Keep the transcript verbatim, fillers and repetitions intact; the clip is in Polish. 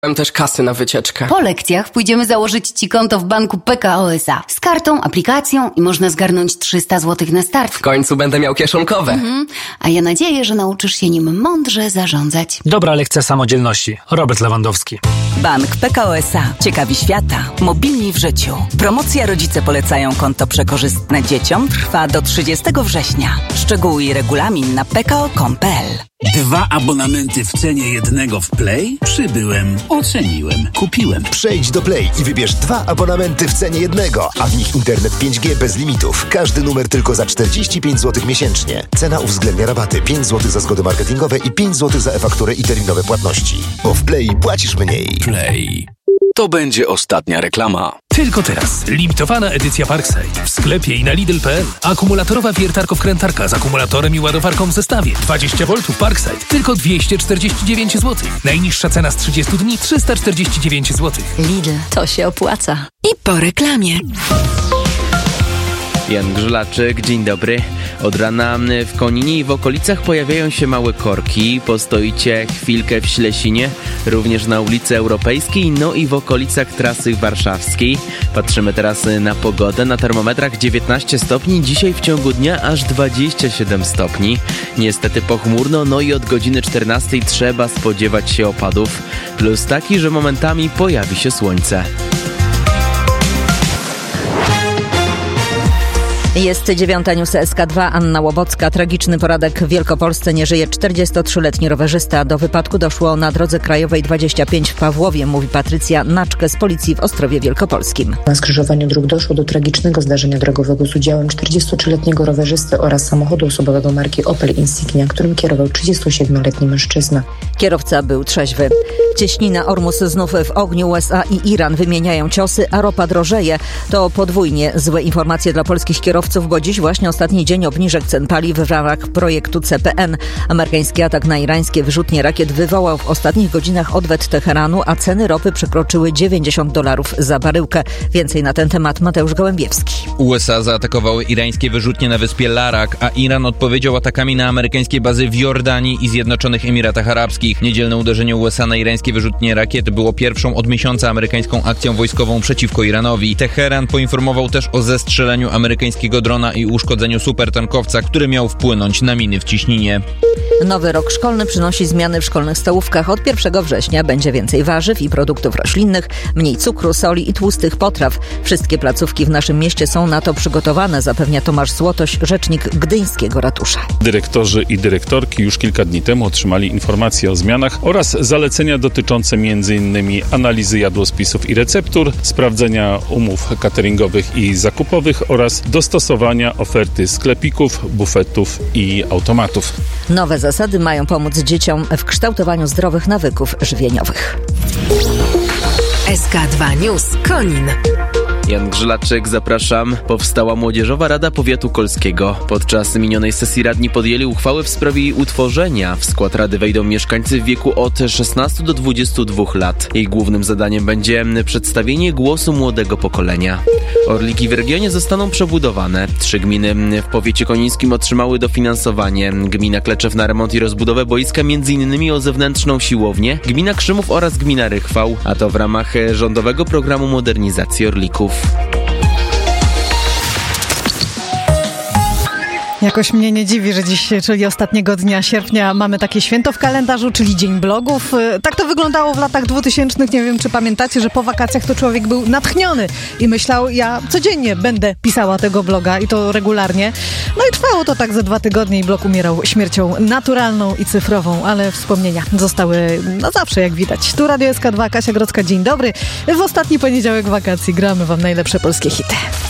Mam też kasy na wycieczkę. Po lekcjach pójdziemy założyć Ci konto w banku P K O S A. Z kartą, aplikacją i można zgarnąć trzysta złotych na start. W końcu będę miał kieszonkowe. Mhm. A ja nadzieję, że nauczysz się nim mądrze zarządzać. Dobra lekcja samodzielności. Robert Lewandowski. Bank P K O S A. Ciekawi świata. Mobilni w życiu. Promocja Rodzice polecają konto przekorzystne dzieciom trwa do trzydziestego września. Szczegóły i regulamin na p k o kropka com kropka p l. Dwa abonamenty w cenie jednego w Play? Przybyłem, oceniłem, kupiłem. Przejdź do Play i wybierz dwa abonamenty w cenie jednego, a w nich internet pięć G bez limitów. Każdy numer tylko za czterdzieści pięć złotych miesięcznie. Cena uwzględnia rabaty pięć złotych za zgody marketingowe i pięć złotych za e-fakturę i terminowe płatności. Bo w Play płacisz mniej. Play. To będzie ostatnia reklama. Tylko teraz. Limitowana edycja Parkside. W sklepie i na Lidl kropka p l. Akumulatorowa wiertarko-wkrętarka z akumulatorem i ładowarką w zestawie. dwadzieścia woltów Parkside. Tylko dwieście czterdzieści dziewięć złotych. Najniższa cena z trzydziestu dni trzysta czterdzieści dziewięć złotych. Lidl, to się opłaca. I po reklamie. Jan Grzylaczyk, dzień dobry. Od rana w Koninie i w okolicach pojawiają się małe korki. Postoicie chwilkę w Ślesinie, również na ulicy Europejskiej, no i w okolicach trasy warszawskiej. Patrzymy teraz na pogodę. Na termometrach dziewiętnaście stopni, dzisiaj w ciągu dnia aż dwadzieścia siedem stopni. Niestety pochmurno, no i od godziny czternastej trzeba spodziewać się opadów. Plus taki, że momentami pojawi się słońce. Jest dziewiąta, news S K dwa, Anna Łobocka. Tragiczny poranek w Wielkopolsce, nie żyje czterdziestotrzyletni rowerzysta. Do wypadku doszło na drodze krajowej dwadzieścia pięć w Pawłowie, mówi Patrycja Naczkę z policji w Ostrowie Wielkopolskim. Na skrzyżowaniu dróg doszło do tragicznego zdarzenia drogowego z udziałem czterdziestotrzyletniego rowerzysty oraz samochodu osobowego marki Opel Insignia, którym kierował trzydziestosiedmioletni mężczyzna. Kierowca był trzeźwy. Cieśnina Ormus znów w ogniu. U S A i Iran wymieniają ciosy, a ropa drożeje. To podwójnie złe informacje dla polskich kierowców, bo dziś właśnie ostatni dzień obniżek cen paliw w ramach projektu C P N. Amerykański atak na irańskie wyrzutnie rakiet wywołał w ostatnich godzinach odwet Teheranu, a ceny ropy przekroczyły dziewięćdziesiąt dolarów za baryłkę. Więcej na ten temat Mateusz Gołębiewski. U S A zaatakowały irańskie wyrzutnie na wyspie Larak, a Iran odpowiedział atakami na amerykańskie bazy w Jordanii i Zjednoczonych Emiratach Arabskich. Niedzielne uderzenie U S A na irańskie wyrzutnie rakiet było pierwszą od miesiąca amerykańską akcją wojskową przeciwko Iranowi. Teheran poinformował też o zestrzeleniu amerykańskiego drona i uszkodzeniu supertankowca, który miał wpłynąć na miny w ciśnienie. Nowy rok szkolny przynosi zmiany w szkolnych stołówkach. Od pierwszego września będzie więcej warzyw i produktów roślinnych, mniej cukru, soli i tłustych potraw. Wszystkie placówki w naszym mieście są na to przygotowane, zapewnia Tomasz Złotoś, rzecznik gdyńskiego ratusza. Dyrektorzy i dyrektorki już kilka dni temu otrzymali informacje o zmianach oraz zalecenia dotyczące między innymi analizy jadłospisów i receptur, sprawdzenia umów cateringowych i zakupowych oraz dostosowania oferty sklepików, bufetów i automatów. Nowe zasady mają pomóc dzieciom w kształtowaniu zdrowych nawyków żywieniowych. S K dwa News Konin. Jan Grzylaczyk, zapraszam. Powstała Młodzieżowa Rada Powiatu Kolskiego. Podczas minionej sesji radni podjęli uchwałę w sprawie jej utworzenia. W skład rady wejdą mieszkańcy w wieku od szesnastu do dwudziestu dwóch lat. Jej głównym zadaniem będzie przedstawienie głosu młodego pokolenia. Orliki w regionie zostaną przebudowane. Trzy gminy w powiecie konińskim otrzymały dofinansowanie. Gmina Kleczew na remont i rozbudowę boiska, między innymi o zewnętrzną siłownię, gmina Krzymów oraz gmina Rychwał, a to w ramach rządowego programu modernizacji Orlików. Jakoś mnie nie dziwi, że dziś, czyli ostatniego dnia sierpnia, mamy takie święto w kalendarzu, czyli Dzień Blogów. Tak to wyglądało w latach dwutysięcznych. Nie wiem, czy pamiętacie, że po wakacjach to człowiek był natchniony i myślał, ja codziennie będę pisała tego bloga i to regularnie. No i trwało to tak ze dwa tygodnie i blog umierał śmiercią naturalną i cyfrową, ale wspomnienia zostały na zawsze, jak widać. Tu Radio S K dwa, Kasia Grodzka, dzień dobry. W ostatni poniedziałek wakacji gramy wam najlepsze polskie hity.